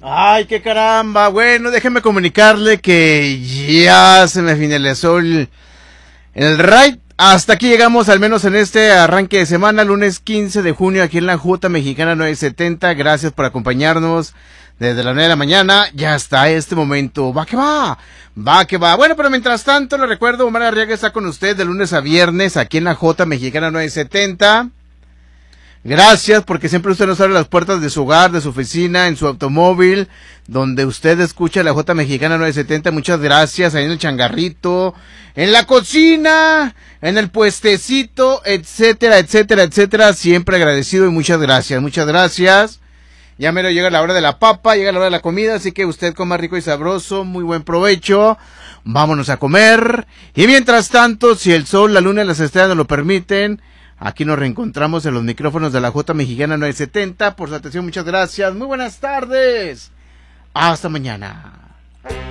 Ay, qué caramba. Bueno, déjeme comunicarle que ya se me finalizó el raid. Hasta aquí llegamos, al menos en este arranque de semana, lunes 15 de junio, aquí en la Juta Mexicana 970. Gracias por acompañarnos desde las 9 de la mañana. Ya hasta este momento. Va que va. Va que va. Bueno, pero mientras tanto, le recuerdo, Omar Arriaga está con usted de lunes a viernes, aquí en la Juta Mexicana 970. Gracias, porque siempre usted nos abre las puertas de su hogar, de su oficina, en su automóvil, donde usted escucha la J Mexicana 970. Muchas gracias, ahí en el changarrito, en la cocina, en el puestecito, etcétera, etcétera, etcétera. Siempre agradecido y muchas gracias, muchas gracias. Ya mero llega la hora de la papa, llega la hora de la comida, así que usted coma rico y sabroso, muy buen provecho. Vámonos a comer. Y mientras tanto, si el sol, la luna y las estrellas nos lo permiten, aquí nos reencontramos en los micrófonos de la J Mexicana 970. Por su atención, muchas gracias. Muy buenas tardes. Hasta mañana.